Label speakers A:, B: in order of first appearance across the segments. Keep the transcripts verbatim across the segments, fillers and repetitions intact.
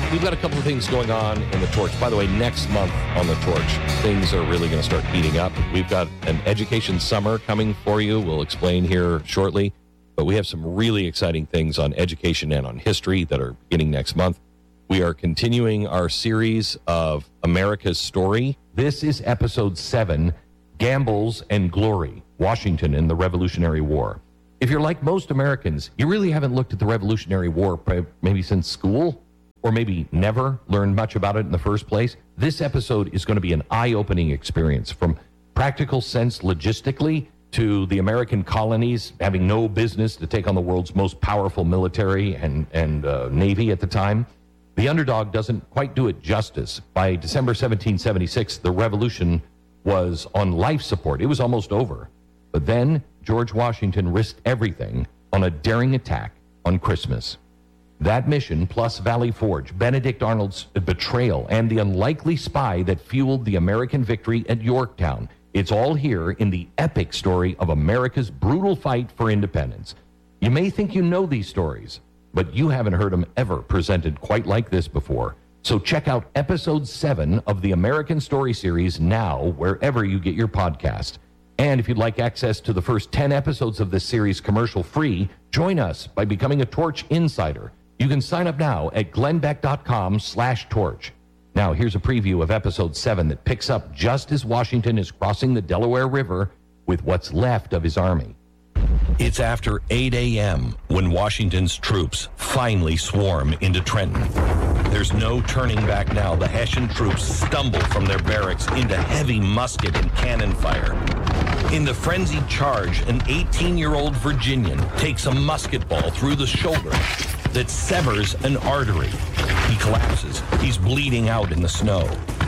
A: we've got a couple of things going on in the Torch. By the way, next month on the Torch, things are really going to start heating up. We've got an education summer coming for you. We'll explain here shortly. But we have some really exciting things on education and on history that are beginning next month. We are continuing our series of America's Story. This is episode seven, Gambles and Glory, Washington and the Revolutionary War. If you're like most Americans, you really haven't looked at the Revolutionary War maybe since school, or maybe never learned much about it in the first place. This episode is going to be an eye-opening experience, from practical sense logistically to the American colonies having no business to take on the world's most powerful military and, and uh, navy at the time. The underdog doesn't quite do it justice. By December seventeen seventy-six, the revolution was on life support. It was almost over. But then George Washington risked everything on a daring attack on Christmas. That mission, plus Valley Forge, Benedict Arnold's betrayal, and the unlikely spy that fueled the American victory at Yorktown, it's all here in the epic story of America's brutal fight for independence. You may think you know these stories, but you haven't heard them ever presented quite like this before. So check out episode seven of the American Story series now, wherever you get your podcast. And if you'd like access to the first ten episodes of this series commercial-free, join us by becoming a Torch Insider. You can sign up now at glennbeck.com slash torch. Now, here's a preview of episode seven that picks up just as Washington is crossing the Delaware River with what's left of his army. It's after eight a.m. when Washington's troops finally swarm into Trenton. There's no turning back now. The Hessian troops stumble from their barracks into heavy musket and cannon fire. In the frenzied charge, an eighteen-year-old Virginian takes a musket ball through the shoulder that severs an artery. He collapses. He's bleeding out in the snow.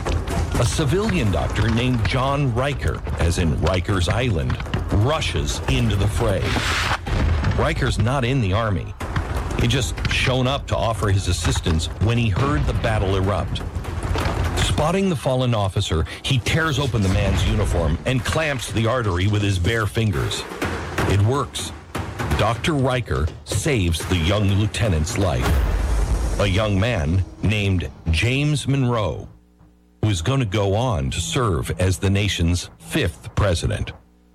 A: A civilian doctor named John Riker, as in Rikers Island, rushes into the fray. Riker's not in the army. He just shown up to offer his assistance when he heard the battle erupt. Spotting the fallen officer, he tears open the man's uniform and clamps the artery with his bare fingers. It works. Doctor Riker saves the young lieutenant's life. A young man named James Monroe, who is going to go on to serve as the nation's fifth president.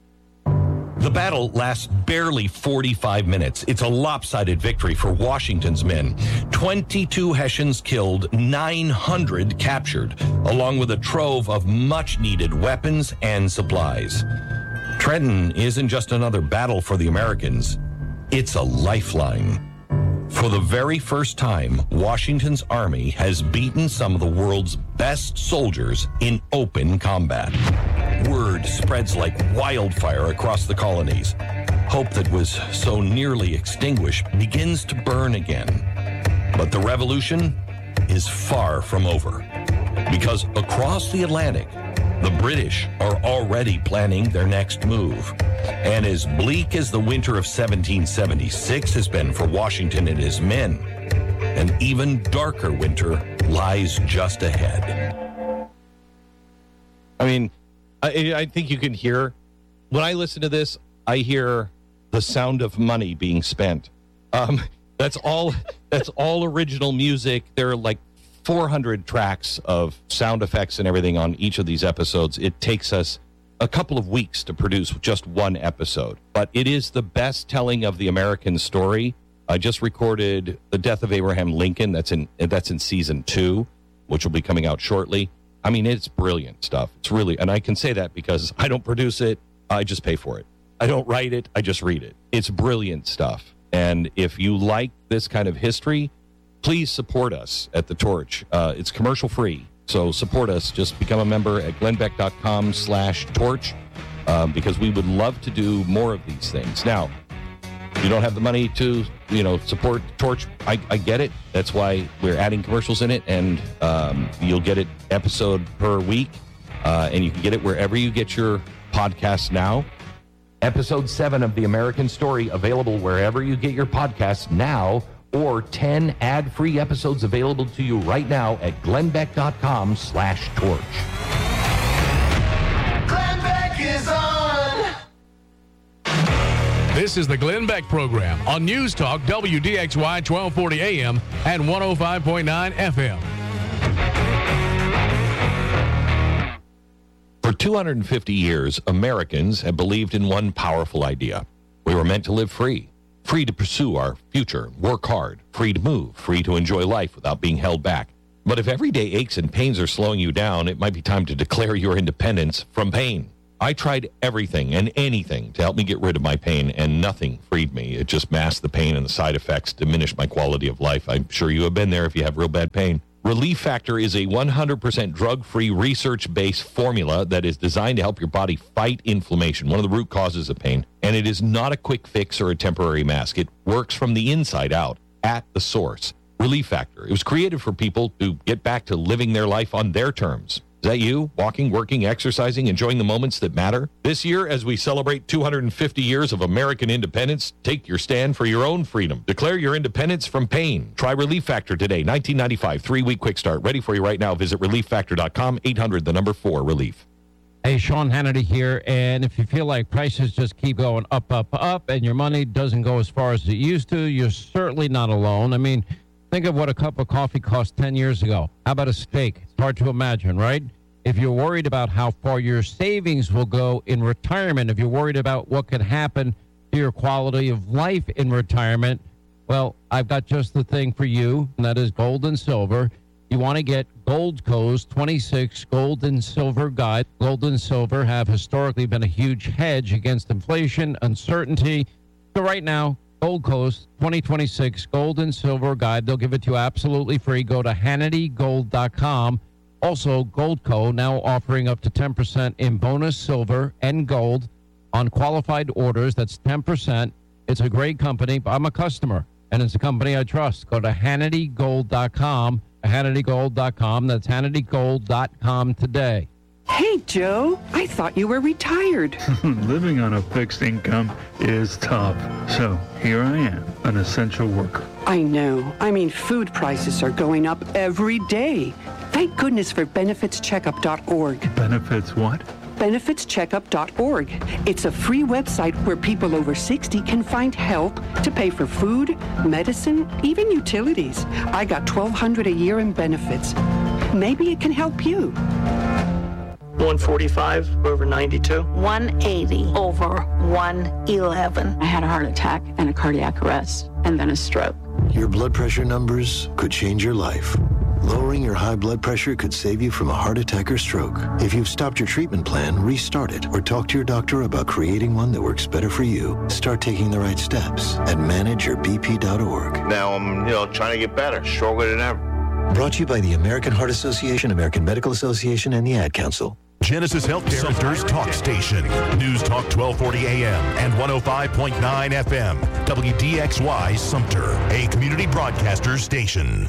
A: The battle lasts barely forty-five minutes. It's a lopsided victory for Washington's men. twenty-two Hessians killed, nine hundred captured, along with a trove of much-needed weapons and supplies. Trenton isn't just another battle for the Americans. It's a lifeline. For the very first time, Washington's army has beaten some of the world's best soldiers in open combat. Word spreads like wildfire across the colonies. Hope that was so nearly extinguished begins to burn again. But the revolution is far from over, because across the Atlantic, the British are already planning their next move. And as bleak as the winter of seventeen seventy-six has been for Washington and his men, an even darker winter lies just ahead. I mean, I, I think you can hear, when I listen to this, I hear the sound of money being spent. Um, that's all, that's all original music. There are like four hundred tracks of sound effects and everything on each of these episodes. It takes us a couple of weeks to produce just one episode, but it is the best telling of the American story. I just recorded The Death of Abraham Lincoln. That's in that's in season two, which will be coming out shortly. I mean, it's brilliant stuff. It's really, and I can say that because I don't produce it. I just pay for it. I don't write it. I just read it. It's brilliant stuff. And if you like this kind of history, please support us at The Torch. Uh, it's commercial free. So support us. Just become a member at glennbeck.com slash torch um, because we would love to do more of these things. Now, if you don't have the money to, you know, support Torch, I, I get it. That's why we're adding commercials in it, and um, you'll get it episode per week, uh, and you can get it wherever you get your podcasts now. Episode seven of The American Story available wherever you get your podcasts now, or ten ad-free episodes available to you right now at glennbeck.com slash torch.
B: Glenn Beck is on! This is the Glenn Beck Program on News Talk W D X Y twelve forty A M and one oh five point nine F M.
A: For two hundred fifty years, Americans have believed in one powerful idea. We were meant to live free. Free to pursue our future, work hard, free to move, free to enjoy life without being held back. But if everyday aches and pains are slowing you down, it might be time to declare your independence from pain. I tried everything and anything to help me get rid of my pain, and nothing freed me. It just masked the pain and the side effects, diminished my quality of life. I'm sure you have been there if you have real bad pain. Relief Factor is a one hundred percent drug-free, research-based formula that is designed to help your body fight inflammation, one of the root causes of pain. And it is not a quick fix or a temporary mask. It works from the inside out, at the source. Relief Factor. It was created for people to get back to living their life on their terms. Is that you? Walking, working, exercising, enjoying the moments that matter? This year, as we celebrate two hundred fifty years of American independence, take your stand for your own freedom. Declare your independence from pain. Try Relief Factor today. nineteen ninety-five, three-week quick start. Ready for you right now. Visit relief factor dot com, eight hundred, the number four, relief.
C: Hey, Sean Hannity here, and if you feel like prices just keep going up, up, up, and your money doesn't go as far as it used to, you're certainly not alone. I mean, think of what a cup of coffee cost ten years ago. How about a steak? It's hard to imagine, right? If you're worried about how far your savings will go in retirement, if you're worried about what could happen to your quality of life in retirement, well, I've got just the thing for you, and that is gold and silver. You want to get Goldco's twenty-six Gold and Silver Guide. Gold and silver have historically been a huge hedge against inflation, uncertainty. So right now, Goldco's twenty twenty-six Gold and Silver Guide, they'll give it to you absolutely free. Go to Hannity Gold dot com. Also, Goldco now offering up to ten percent in bonus silver and gold on qualified orders. That's ten percent. It's a great company. I'm a customer, and it's a company I trust. Go to Hannity Gold dot com, Hannity Gold dot com. That's Hannity Gold dot com today.
D: Hey, Joe, I thought you were retired.
E: Living on a fixed income is tough. So here I am, an essential worker.
D: I know. I mean, food prices are going up every day. Thank goodness for benefits checkup dot org.
E: Benefits what?
D: benefits checkup dot org. It's a free website where people over sixty can find help to pay for food, medicine, even utilities. I got twelve hundred dollars a year in benefits. Maybe it can help you.
F: one forty-five over ninety-two.
G: one eighty over one eleven. I had a heart attack and a cardiac arrest and then a stroke.
H: Your blood pressure numbers could change your life. Lowering your high blood pressure could save you from a heart attack or stroke. If you've stopped your treatment plan, restart it or talk to your doctor about creating one that works better for you. Start taking the right steps at manage your b p dot org.
I: Now I'm, you know, trying to get better, stronger than ever.
H: Brought to you by the American Heart Association, American Medical Association, and the Ad Council.
J: Genesis Healthcare Center's talk station. News Talk twelve forty A M and one oh five point nine F M. W D X Y Sumter, a community broadcaster station.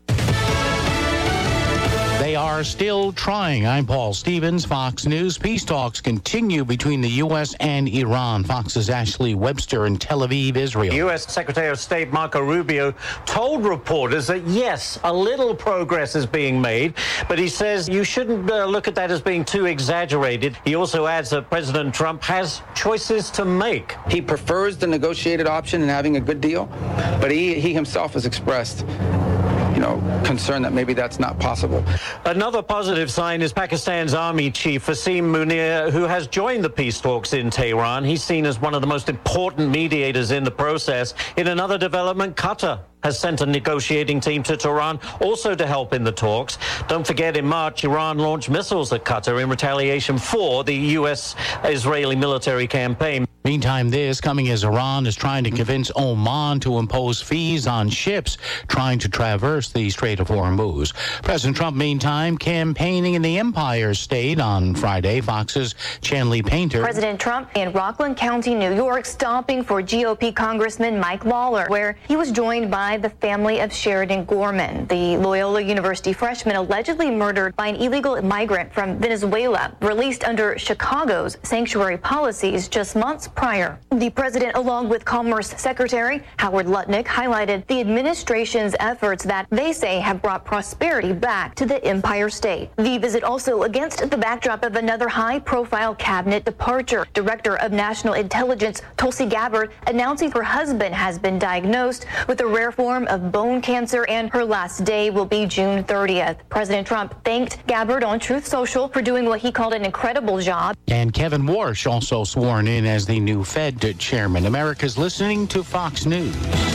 K: They are still trying. I'm Paul Stevens, Fox News. Peace talks continue between the U S and Iran. Fox's Ashley Webster in Tel Aviv, Israel.
L: U S Secretary of State Marco Rubio told reporters that, yes, a little progress is being made, but he says you shouldn't uh, look at that as being too exaggerated. He also adds that President Trump has choices to make.
M: He prefers the negotiated option and having a good deal, but he, he himself has expressed you know, concern that maybe that's not possible.
L: Another positive sign is Pakistan's army chief, Wasim Munir, who has joined the peace talks in Tehran. He's seen as one of the most important mediators in the process. In another development, Qatar has sent a negotiating team to Tehran also to help in the talks. Don't forget, in March, Iran launched missiles at Qatar in retaliation for the U S-Israeli military campaign.
K: Meantime, this coming as Iran is trying to convince Oman to impose fees on ships trying to traverse the Strait of Hormuz. President Trump, meantime, campaigning in the Empire State on Friday. Fox's Chanley Painter.
N: President Trump in Rockland County, New York, stopping for G O P Congressman Mike Lawler, where he was joined by by the family of Sheridan Gorman, the Loyola University freshman allegedly murdered by an illegal migrant from Venezuela, released under Chicago's sanctuary policies just months prior. The president, along with Commerce Secretary Howard Lutnick, highlighted the administration's efforts that they say have brought prosperity back to the Empire State. The visit also against the backdrop of another high-profile cabinet departure. Director of National Intelligence Tulsi Gabbard announcing her husband has been diagnosed with a rare form of bone cancer and her last day will be June thirtieth. President Trump thanked Gabbard on Truth Social for doing what he called an incredible job.
K: And Kevin Warsh also sworn in as the new Fed chairman. America's listening to Fox News.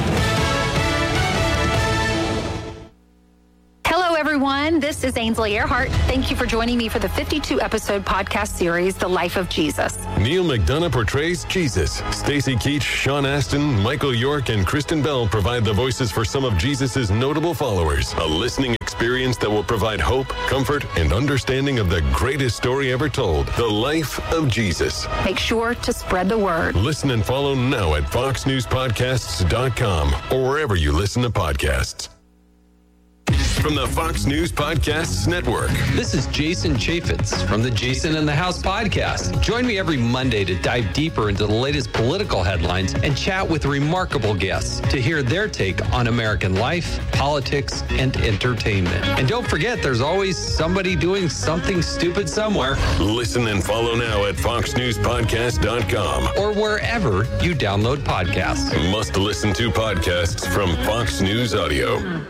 O: Hello, everyone. This is Ainsley Earhart. Thank you for joining me for the fifty-two episode podcast series, The Life of Jesus.
P: Neil McDonough portrays Jesus. Stacey Keach, Sean Astin, Michael York, and Kristen Bell provide the voices for some of Jesus' notable followers. A listening experience that will provide hope, comfort, and understanding of the greatest story ever told, The Life of Jesus.
O: Make sure to spread the word.
P: Listen and follow now at fox news podcasts dot com or wherever you listen to podcasts. From the Fox News Podcasts Network.
Q: This is Jason Chaffetz from the Jason in the House podcast. Join me every Monday to dive deeper into the latest political headlines and chat with remarkable guests to hear their take on American life, politics, and entertainment. And don't forget, there's always somebody doing something stupid somewhere.
P: Listen and follow now at fox news podcast dot com
Q: or wherever you download podcasts.
P: Must listen to podcasts from Fox News Audio.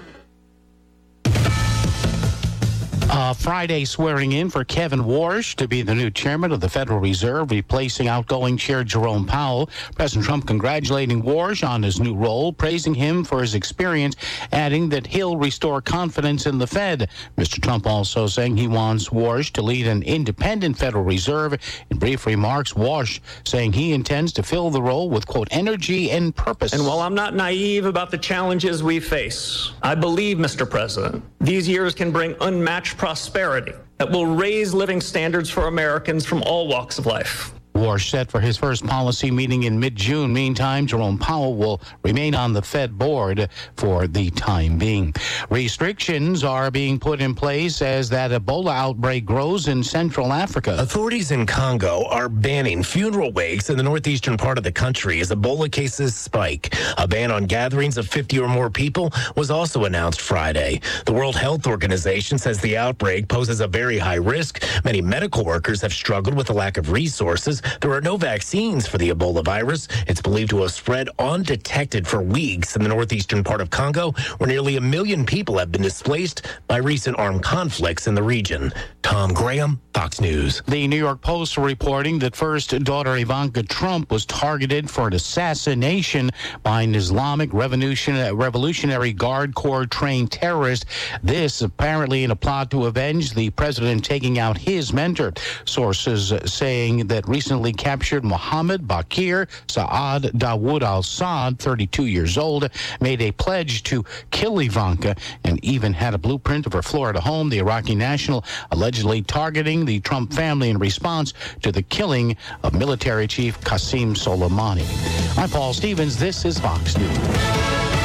K: Uh, Friday swearing in for Kevin Warsh to be the new chairman of the Federal Reserve, replacing outgoing Chair Jerome Powell. President Trump congratulating Warsh on his new role, praising him for his experience, adding that he'll restore confidence in the Fed. Mister Trump also saying he wants Warsh to lead an independent Federal Reserve. In brief remarks, Warsh saying he intends to fill the role with, quote, energy and purpose.
F: And while I'm not naive about the challenges we face, I believe, Mister President, these years can bring unmatched prosperity that will raise living standards for Americans from all walks of life.
K: Warsh set for his first policy meeting in mid-June. Meantime, Jerome Powell will remain on the Fed board for the time being. Restrictions are being put in place as that Ebola outbreak grows in Central Africa.
R: Authorities in Congo are banning funeral wakes in the northeastern part of the country as Ebola cases spike. A ban on gatherings of fifty or more people was also announced Friday. The World Health Organization says the outbreak poses a very high risk. Many medical workers have struggled with the lack of resources. There are no vaccines for the Ebola virus. It's believed to have spread undetected for weeks in the northeastern part of Congo, where nearly a million people have been displaced by recent armed conflicts in the region. Tom Graham, Fox News.
K: The New York Post reporting that first daughter Ivanka Trump was targeted for an assassination by an Islamic Revolution, Revolutionary Guard Corps trained terrorist. This apparently in a plot to avenge the president taking out his mentor. Sources saying that recently captured Mohammed Bakir Saad Dawood al-Saad, thirty-two years old, made a pledge to kill Ivanka and even had a blueprint of her Florida home. The Iraqi national allegedly targeting the Trump family in response to the killing of military chief Qasem Soleimani. I'm Paul Stevens. This is Fox News.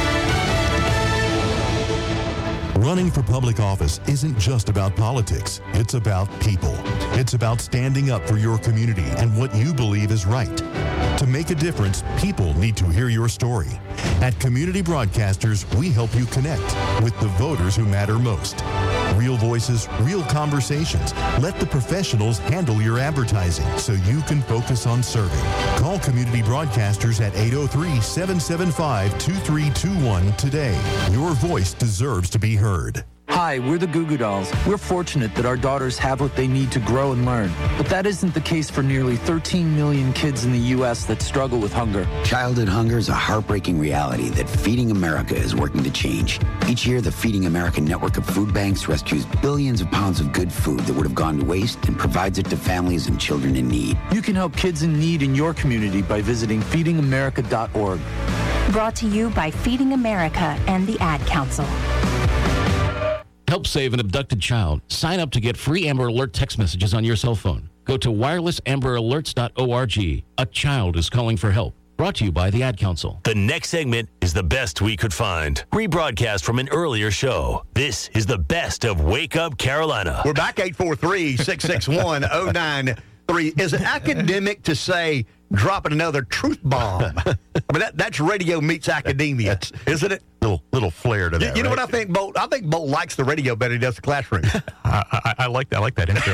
S: Running for public office isn't just about politics. It's about people. It's about standing up for your community and what you believe is right. To make a difference, people need to hear your story. At Community Broadcasters, we help you connect with the voters who matter most. Real voices, real conversations. Let the professionals handle your advertising so you can focus on serving. Call Community Broadcasters at eight oh three, seven seven five, two three two one today. Your voice deserves to be heard.
T: Hi, we're the Goo Goo Dolls. We're fortunate that our daughters have what they need to grow and learn. But that isn't the case for nearly thirteen million kids in the U S that struggle with hunger.
U: Childhood hunger is a heartbreaking reality that Feeding America is working to change. Each year, the Feeding America network of food banks rescues billions of pounds of good food that would have gone to waste and provides it to families and children in need.
T: You can help kids in need in your community by visiting feeding america dot org.
V: Brought to you by Feeding America and the Ad Council.
W: Help save an abducted child. Sign up to get free Amber Alert text messages on your cell phone. Go to wireless amber alerts dot org. A child is calling for help. Brought to you by the Ad Council.
A: The next segment is the best we could find. Rebroadcast from an earlier show. This is the best of Wake Up Carolina.
B: We're back, eight four three, six six one, zero nine three. Is it academic to say dropping another truth bomb? I mean, that, that's radio meets academia, that's, isn't it?
C: Little little flair to that.
B: You, you know
C: right?
B: what I think, Bolt? I think Bolt likes the radio better than he does the classroom.
X: I, I, I like that. I like that intro.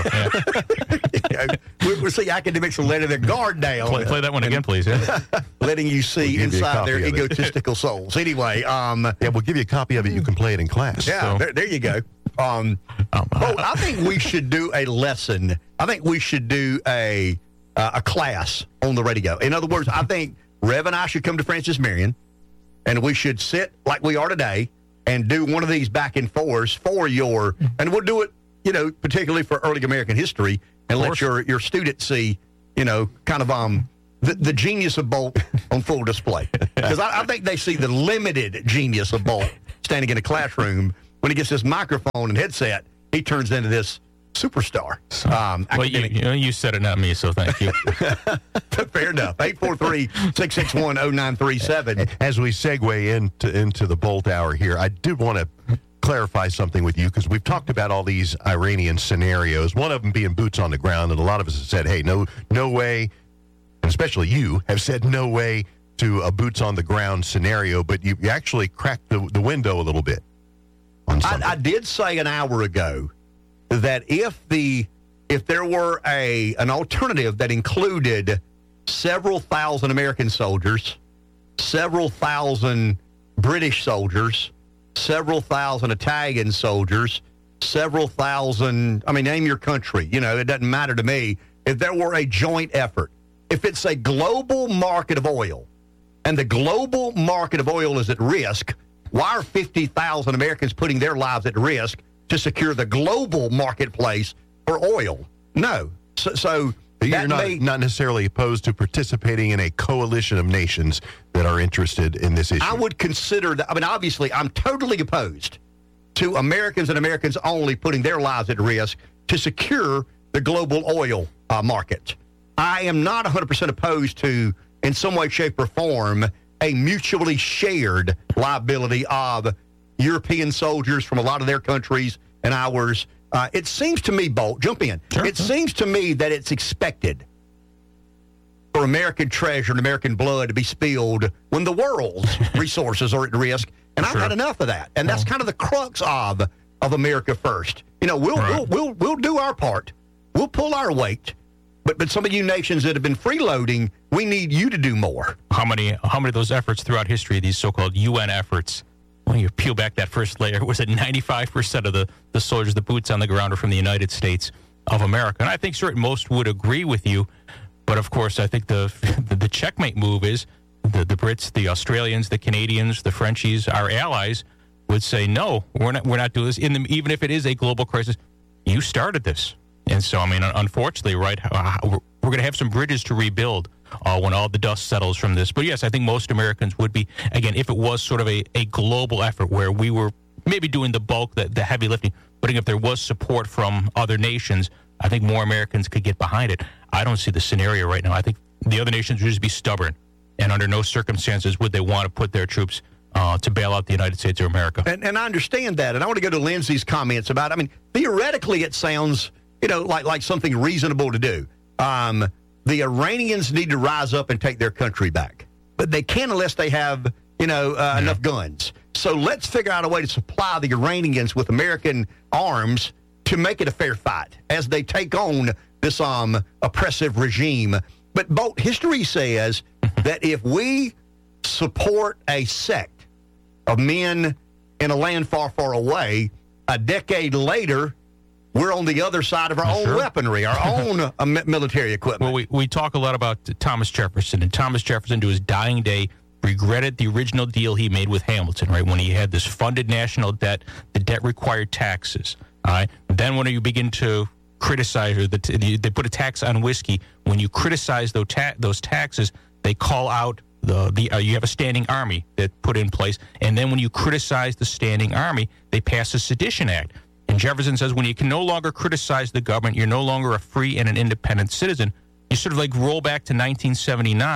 X: Yeah.
B: we, we see academics are letting their guard down.
X: Play, play that one again, please. Yeah.
B: Letting you see
C: we'll
B: inside their egotistical souls. Anyway, um,
C: yeah, we'll give you a copy of it. You can play it in class.
B: Yeah,
C: so.
B: there, there you go. Um, um, oh, I think we should do a lesson. I think we should do a uh, a class on the radio. In other words, I think Rev and I should come to Francis Marion, and we should sit like we are today and do one of these back and forths for your, and we'll do it, you know, particularly for early American history, and let your, your students see, you know, kind of um the, the genius of Bolt on full display. Because I, I think they see the limited genius of Bolt standing in a classroom. When he gets this microphone and headset, he turns into this superstar. Um,
X: well, you, you, know, you said it, not me, so thank you.
B: Fair enough. eight four three, six six one, zero nine three seven.
C: As we segue into, into the Bolt Hour here, I did want to clarify something with you, because we've talked about all these Iranian scenarios, one of them being boots on the ground, and a lot of us have said, hey, no, no way, and especially you have said no way to a boots on the ground scenario, but you, you actually cracked the, the window a little bit.
B: I, I did say an hour ago that if the if there were a an alternative that included several thousand American soldiers, several thousand British soldiers, several thousand Italian soldiers, several thousand, I mean, name your country, you know, it doesn't matter to me. If there were a joint effort, if it's a global market of oil, and the global market of oil is at risk, why are fifty thousand Americans putting their lives at risk to secure the global marketplace for oil? No. So, so
C: you're not, may, not necessarily opposed to participating in a coalition of nations that are interested in this issue.
B: I would consider that. I mean, obviously, I'm totally opposed to Americans and Americans only putting their lives at risk to secure the global oil uh, market. I am not one hundred percent opposed to, in some way, shape, or form, a mutually shared liability of European soldiers from a lot of their countries and ours. Uh, it seems to me, Bolt, jump in. Sure, it sure. seems to me that it's expected for American treasure and American blood to be spilled when the world's resources are at risk. And sure. I've had enough of that. And that's kind of the crux of of America First. You know, we'll right. we'll, we'll we'll do our part. We'll pull our weight. But but some of you nations that have been freeloading, we need you to do more.
X: How many how many of those efforts throughout history, these so-called U N efforts, when you peel back that first layer, was it ninety-five percent of the, the soldiers, the boots on the ground, are from the United States of America? And I think certain most would agree with you. But, of course, I think the the, the checkmate move is the, the Brits, the Australians, the Canadians, the Frenchies, our allies would say, no, we're not we're not doing this. In the, even if it is a global crisis, you started this. And so, I mean, unfortunately, right, we're, we're going to have some bridges to rebuild uh, when all the dust settles from this. But, yes, I think most Americans would be, again, if it was sort of a, a global effort where we were maybe doing the bulk, the, the heavy lifting, but if there was support from other nations, I think more Americans could get behind it. I don't see the scenario right now. I think the other nations would just be stubborn, and under no circumstances would they want to put their troops uh, to bail out the United States of America.
B: And, and I understand that, and I want to go to Lindsay's comments about, I mean, theoretically it sounds, you know, like, like something reasonable to do. Um, the Iranians need to rise up and take their country back, but they can't unless they have, you know, uh, yeah. enough guns. So let's figure out a way to supply the Iranians with American arms to make it a fair fight as they take on this um, oppressive regime. But Bolt, history says that if we support a sect of men in a land far, far away, a decade later, we're on the other side of our own sure. weaponry, our own uh, military equipment.
X: Well, we, we talk a lot about Thomas Jefferson, and Thomas Jefferson, to his dying day, regretted the original deal he made with Hamilton, right, when he had this funded national debt. The debt required taxes. All right. Then when you begin to criticize, or the, they put a tax on whiskey, when you criticize those, ta- those taxes, they call out the, the uh, you have a standing army that put in place. And then when you criticize the standing army, they pass a Sedition Act. And Jefferson says when you can no longer criticize the government, you're no longer a free and an independent citizen. You sort of like roll back to nineteen seventy-nine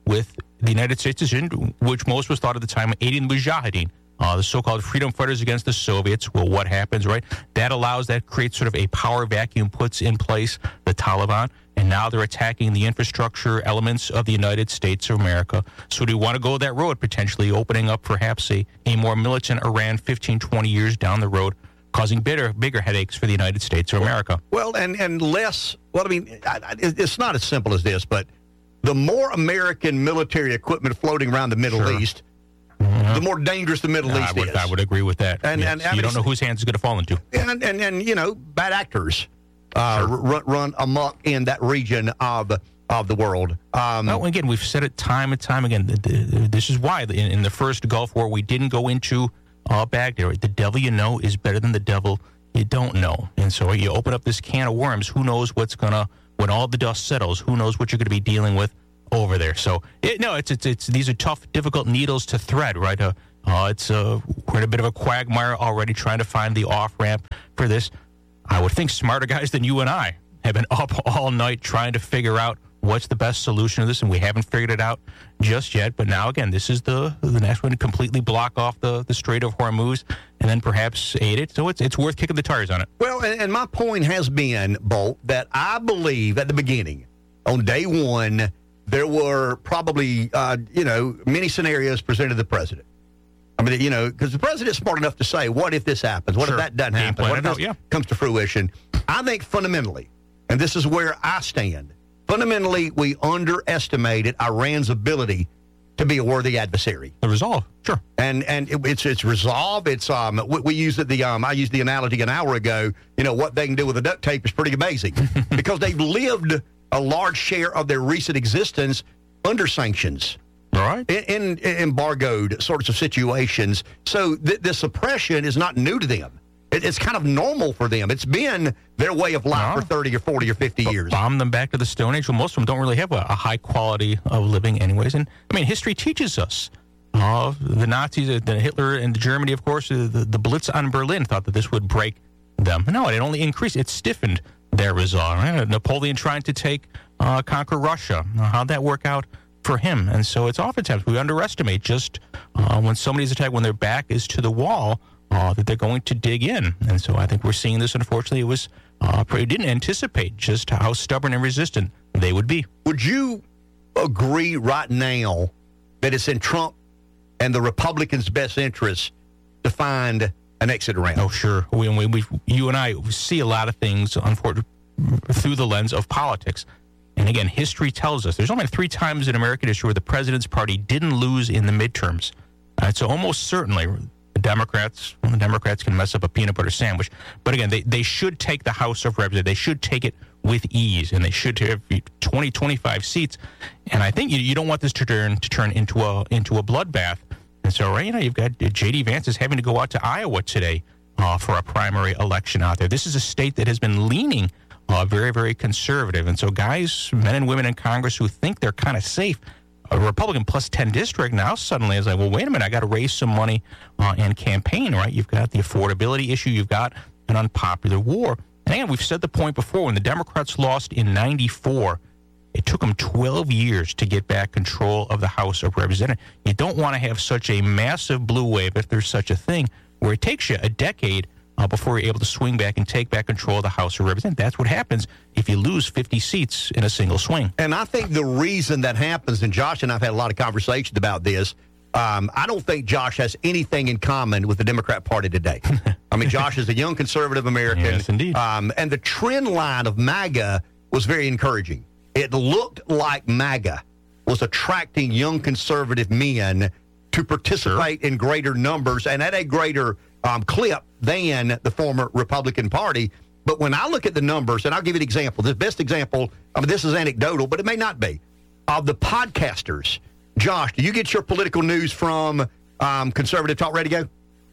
X: with the United States decision, which most was thought at the time aiding the Mujahideen, uh, the so-called freedom fighters against the Soviets. Well, what happens, right? That allows, that creates sort of a power vacuum, puts in place the Taliban, and now they're attacking the infrastructure elements of the United States of America. So do you want to go that road, potentially opening up perhaps a, a more militant Iran fifteen, twenty years down the road, causing bigger, bigger headaches for the United States of America?
B: Well, and, and less, well, I mean, I, I, it's not as simple as this, but the more American military equipment floating around the Middle
X: Sure.
B: East,
X: Mm-hmm.
B: the more dangerous the Middle
X: I
B: East
X: would,
B: is.
X: I would agree with that.
B: And,
X: Yes.
B: and I
X: you
B: mean,
X: don't know whose hands it's going to fall into.
B: And, and, and, you know, bad actors uh,
X: Sure.
B: run, run amok in that region of of the world. Um,
X: Well, again, we've said it time and time again. th- th- This is why in, in the first Gulf War we didn't go into uh, Baghdad. Right? The devil you know is better than the devil you don't know. And so you open up this can of worms. Who knows what's gonna, when all the dust settles? Who knows what you're going to be dealing with over there? So it, no, it's, it's it's these are tough, difficult needles to thread, right? Uh, uh, it's uh, we're in a bit of a quagmire already, trying to find the off ramp for this. I would think smarter guys than you and I have been up all night trying to figure out what's the best solution to this, and we haven't figured it out just yet. But now, again, this is the the next one to completely block off the, the Strait of Hormuz and then perhaps aid it. So it's it's worth kicking the tires on it.
B: Well, and, and my point has been, Bolt, that I believe at the beginning, on day one, there were probably, uh, you know, many scenarios presented to the president. I mean, you know, because the president's smart enough to say, what if this happens? What
X: Sure.
B: if that doesn't
X: Game
B: happen?
X: plan
B: What if
X: it
B: this
X: out, yeah.
B: comes to fruition? I think fundamentally, and this is where I stand, fundamentally, we underestimated Iran's ability to be a worthy adversary.
X: The resolve, sure.
B: And and it, it's it's resolve. It's um we, we used it the um I used the analogy an hour ago. You know what they can do with the duct tape is pretty amazing because they've lived a large share of their recent existence under sanctions.
X: All right.
B: In, in embargoed sorts of situations. So th- this oppression is not new to them. It, it's kind of normal for them. It's been their way of life
X: No.
B: for thirty or forty or fifty years.
X: Bomb them back to the Stone Age. Well, most of them don't really have a, a high quality of living anyways. And, I mean, history teaches us. Uh, the Nazis, uh, the Hitler and Germany, of course, uh, the, the Blitz on Berlin thought that this would break them. No, it only increased. It stiffened their resolve. Right? Napoleon trying to take, uh, conquer Russia. Now, how'd that work out for him? And so it's oftentimes we underestimate just uh, when somebody's attacked, when their back is to the wall, uh, that they're going to dig in. And so I think we're seeing this. Unfortunately, it was uh, we didn't anticipate just how stubborn and resistant they would be.
B: Would you agree right now that it's in Trump and the Republicans' best interest to find an exit around?
X: Oh, sure. We, we, we, you and I see a lot of things, unfortunately, through the lens of politics. And again, history tells us there's only three times in American history where the president's party didn't lose in the midterms. Uh, so almost certainly the Democrats, well, the Democrats can mess up a peanut butter sandwich. But again, they, they should take the House of Representatives. They should take it with ease, and they should have twenty, twenty-five seats. And I think you, you don't want this to turn to turn into a into a bloodbath. And so, right, you know, you've got J D Vance is having to go out to Iowa today uh, for a primary election out there. This is a state that has been leaning Uh, very, very conservative. And so guys, men and women in Congress who think they're kind of safe, a Republican plus ten district now suddenly is like, well, wait a minute, I got to raise some money uh, and campaign, right? You've got the affordability issue. You've got an unpopular war. And again, we've said the point before, when the Democrats lost in ninety-four, it took them twelve years to get back control of the House of Representatives. You don't want to have such a massive blue wave, if there's such a thing, where it takes you a decade Uh, before you're able to swing back and take back control of the House of Representatives. That's what happens if you lose fifty seats in a single swing.
B: And I think the reason that happens, and Josh and I have had a lot of conversations about this, um, I don't think Josh has anything in common with the Democrat Party today. I mean, Josh is a young conservative American.
X: Yes, indeed.
B: Um, and the trend line of MAGA was very encouraging. It looked like MAGA was attracting young conservative men to participate sure. in greater numbers and at a greater um, clip than the former Republican Party. But when I look at the numbers, and I'll give you an example, the best example, I mean, this is anecdotal, but it may not be, of the podcasters. Josh, do you get your political news from um, Conservative Talk Radio?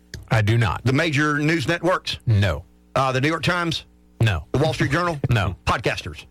D: I do not.
B: The major news networks?
D: No.
B: Uh, the New York Times?
D: No.
B: The Wall Street Journal?
D: No.
B: Podcasters?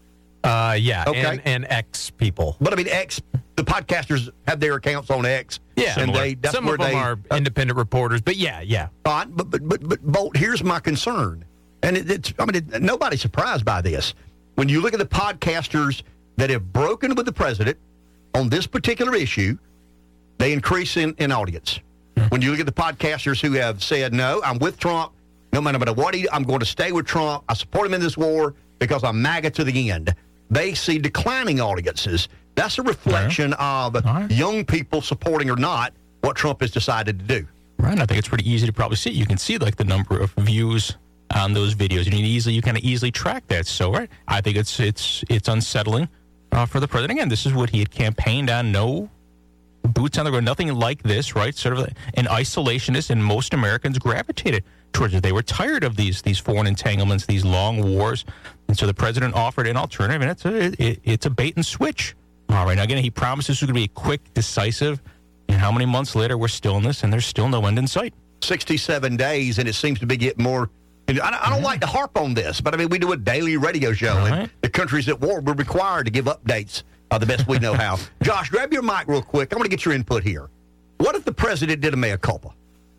D: Uh, yeah,
B: Okay.
D: and, and X people.
B: But I mean, X, the podcasters have their accounts on X.
D: Yeah,
B: and they, that's
D: some
B: where
D: of them
B: they,
D: are independent reporters, but yeah, yeah.
B: Uh, but, but, but, but, Bolt, here's my concern. And it, it's, I mean, it, nobody's surprised by this. When you look at the podcasters that have broken with the president, on this particular issue, they increase in, in audience. When you look at the podcasters who have said, no, I'm with Trump, no matter what he, I'm going to stay with Trump, I support him in this war because I'm MAGA to the end, they see declining audiences. That's a reflection right. of right. young people supporting or not what Trump has decided to do.
X: Right, I think it's pretty easy to probably see. You can see like the number of views on those videos. You can easily, you kind of easily track that. So, right, I think it's it's it's unsettling uh, for the president. Again, this is what he had campaigned on. No boots on the ground, nothing like this, right? Sort of an isolationist, and most Americans gravitated towards it. They were tired of these these foreign entanglements, these long wars, and so the president offered an alternative, and it's a it, it's a bait and switch. All right, now again, he promised this was going to be quick, decisive. And how many months later we're still in this, and there's still no end in sight?
B: sixty-seven days, and it seems to be getting more. I don't, I don't like to harp on this, but I mean, we do a daily radio show,
X: All
B: and
X: right.
B: the country's at war. We're required to give updates uh, the best we know how. Josh, grab your mic real quick. I want to get your input here. What if the president did a mea culpa?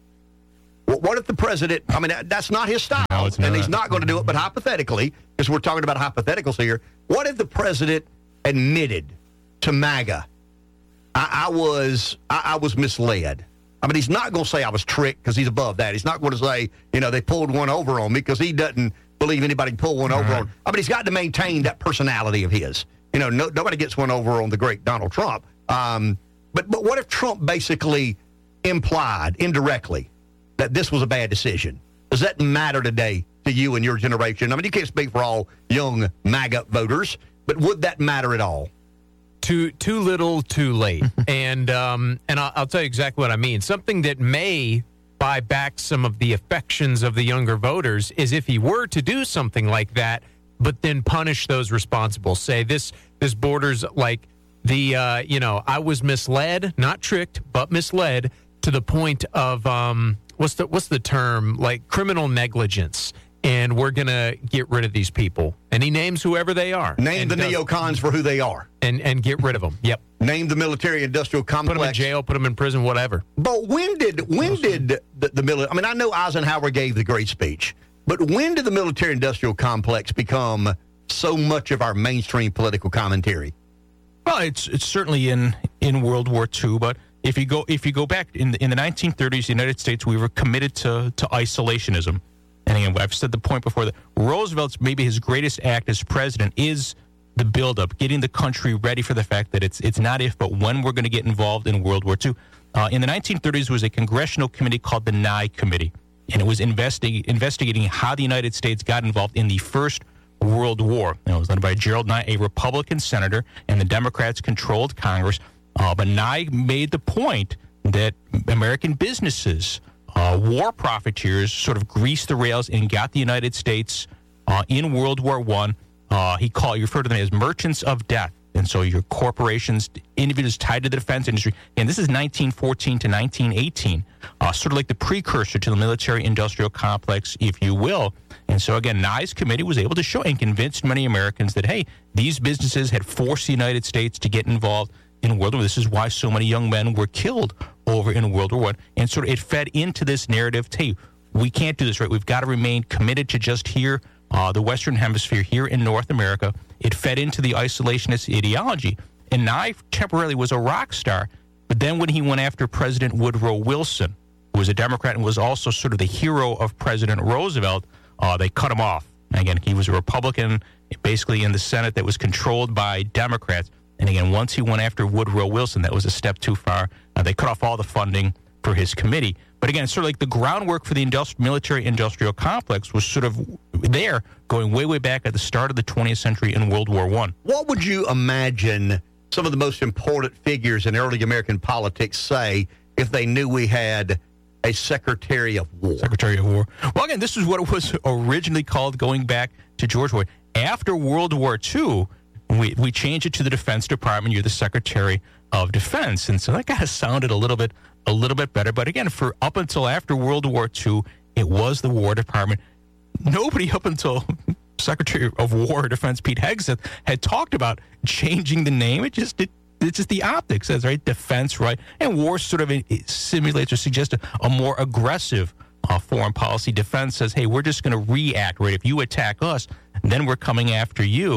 B: What, what if the president, I mean, that, that's not his style,
X: No, it's
B: and
X: not.
B: he's not going to do it, but hypothetically, because we're talking about hypotheticals here, what if the president admitted to MAGA, I, I was I, I was misled? I mean, he's not going to say I was tricked because he's above that. He's not going to say, you know, they pulled one over on me because he doesn't believe anybody can pull one over
X: right.
B: on. I mean, he's got to maintain that personality of his. You know, no, nobody gets one over on the great Donald Trump. Um, but but what if Trump basically implied indirectly that this was a bad decision? Does that matter today to you and your generation? I mean, you can't speak for all young MAGA voters, but would that matter at all?
D: Too too little, too late, and um, and I'll, I'll tell you exactly what I mean. Something that may buy back some of the affections of the younger voters is if he were to do something like that, but then punish those responsible. Say this this borders like the uh, you know I was misled, not tricked, but misled to the point of um, what's the what's the term like criminal negligence. And we're going to get rid of these people. And he names whoever they are.
B: Name the neocons for who they are.
D: And and get rid of them. Yep.
B: Name the military-industrial complex.
D: Put them in jail, put them in prison, whatever.
B: But when did when did the, the military... I mean, I know Eisenhower gave the great speech, but when did the military-industrial complex become so much of our mainstream political commentary?
X: Well, it's it's certainly in, in World War Two, but if you go if you go back in the, in the nineteen thirties, the United States, we were committed to to isolationism. And again, I've said the point before that Roosevelt's maybe his greatest act as president is the buildup, getting the country ready for the fact that it's it's not if but when we're going to get involved in World War Two. Uh, in the nineteen thirties, there was a congressional committee called the Nye Committee, and it was investi- investigating how the United States got involved in the First World War. And it was led by Gerald Nye, a Republican senator, and the Democrats controlled Congress. Uh, but Nye made the point that American businesses, Uh, war profiteers sort of greased the rails and got the United States uh, in World War One. Uh, he called, you refer to them as merchants of death. And so your corporations, individuals tied to the defense industry. And this is nineteen fourteen to nineteen eighteen, uh, sort of like the precursor to the military-industrial complex, if you will. And so, again, Nye's committee was able to show and convinced many Americans that, hey, these businesses had forced the United States to get involved in World War One. This is why so many young men were killed over in World War One. And sort of it fed into this narrative, hey, we can't do this, right? We've got to remain committed to just here, uh, the Western Hemisphere, here in North America. It fed into the isolationist ideology. And Nye temporarily was a rock star. But then when he went after President Woodrow Wilson, who was a Democrat and was also sort of the hero of President Roosevelt, uh, they cut him off. And again, he was a Republican, basically in the Senate that was controlled by Democrats. And again, once he went after Woodrow Wilson, that was a step too far. Uh, they cut off all the funding for his committee. But again, it's sort of like the groundwork for the industri- military-industrial complex was sort of there, going way, way back at the start of the twentieth century in World War One.
B: What would you imagine some of the most important figures in early American politics say if they knew we had a Secretary of War?
X: Secretary of War. Well, again, this is what it was originally called, going back to George Washington. After World War Two, we we changed it to the Defense Department. You're the Secretary of Defense, and so that kind of sounded a little bit a little bit better. But again, for up until after World War Two, it was the War Department. Nobody up until Secretary of War Defense Pete Hegseth had talked about changing the name. It just it, it's just the optics, says right, defense, right, and war sort of simulates or suggests a, a more aggressive uh, foreign policy. Defense says, hey, we're just going to react, right? If you attack us, then we're coming after you.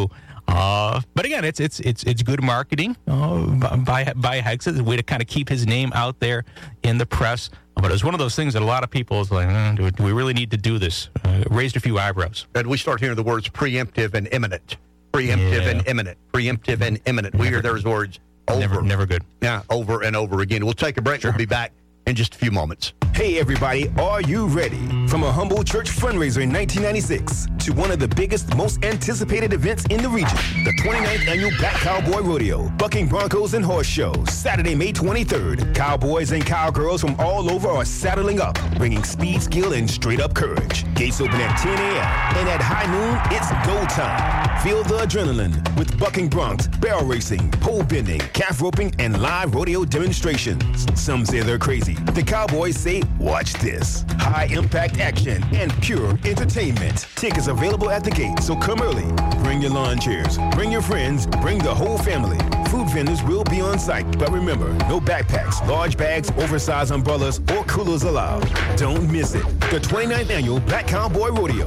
X: Uh, but again, it's it's it's it's good marketing uh, by by Hexet, a way to kind of keep his name out there in the press. But it was one of those things that a lot of people is like, eh, do, do we really need to do this? Uh, raised a few eyebrows.
B: And we start hearing the words preemptive and imminent. Preemptive
X: Yeah.
B: and imminent. Preemptive and imminent. We hear those words over.
X: Never, never good.
B: Yeah, over and over again. We'll take a break. We'll be back in just a few moments.
E: Hey everybody, are you ready? From a humble church fundraiser in nineteen ninety-six to one of the biggest, most anticipated events in the region, the twenty-ninth Annual Black Cowboy Rodeo, Bucking Broncos and Horse Show, Saturday, May twenty-third. Cowboys and cowgirls from all over are saddling up, bringing speed, skill, and straight-up courage. Gates open at ten a.m. and at high noon, it's go time. Feel the adrenaline with bucking broncs, barrel racing, pole bending, calf roping, and live rodeo demonstrations. Some say they're crazy. The Cowboys say, watch this. High impact action and pure entertainment. Tickets available at the gate, so come early. Bring your lawn chairs, bring your friends, bring the whole family. Food vendors will be on site, but remember, no backpacks, large bags, oversized umbrellas, or coolers allowed. Don't miss it. The twenty-ninth Annual Black Cowboy Rodeo.